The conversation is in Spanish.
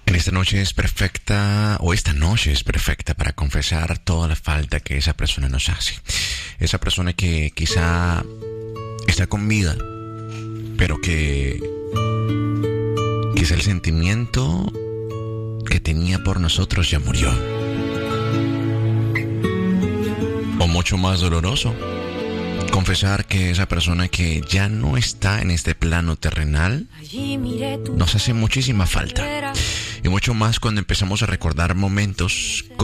Esta noche es perfecta, o esta noche es perfecta para confesar toda la falta que esa persona nos hace. Esa persona que quizá está con vida, pero que quizá el sentimiento que tenía por nosotros ya murió. O mucho más doloroso, confesar que esa persona que ya no está en este plano terrenal nos hace muchísima falta. Y mucho más cuando empezamos a recordar momentos